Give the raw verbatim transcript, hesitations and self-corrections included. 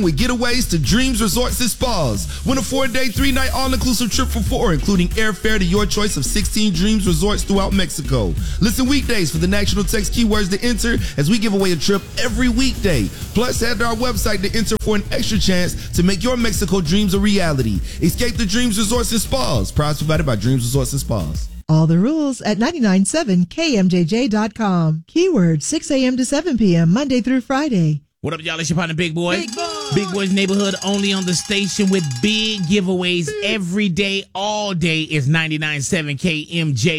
with getaways to Dreams Resorts and Spas. Win a four-day, three-night all-inclusive trip for four, including airfare to your choice of sixteen Dreams Resorts throughout Mexico. Listen weekdays for the national text keywords to enter as we give away a trip every weekday. Plus, head to our website to enter for an extra chance to make your Mexico dreams a reality. Escape the Dreams Resorts and Spas. Prize provided by Dreams Resorts and Spas. All the rules at ninety-nine point seven K M J J dot com. Keyword six a.m. to seven p.m. Monday through Friday. What up, y'all? It's your partner, Big Boy. Big Boy. Big Boy's Neighborhood, only on the station with big giveaways every day, all day. Is ninety-nine point seven K M J